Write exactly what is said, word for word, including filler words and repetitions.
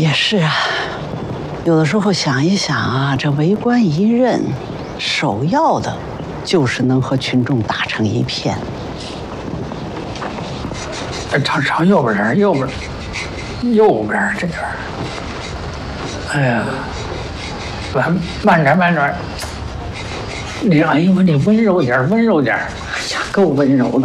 也是啊，有的时候想一想啊，这为官一任，首要的就是能和群众打成一片。 朝朝右边右边右边这边。哎呀，慢慢点慢点。你哎呦，你温柔点，温柔点。哎呀，够温柔的。